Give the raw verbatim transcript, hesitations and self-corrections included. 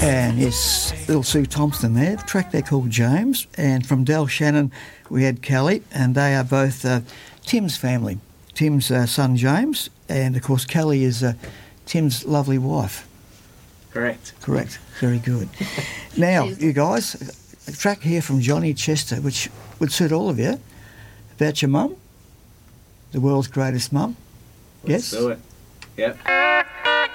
And yes, little Sue Thompson there. The track they're called James. And from Del Shannon, we had Kelly, and they are both uh, Tim's family. Tim's uh, son James, and of course Kelly is uh, Tim's lovely wife. Correct. Correct. Very good. Now, you guys, a track here from Johnny Chester, which would suit all of you, about your mum, the world's greatest mum. Let's Yes? do it. Yep.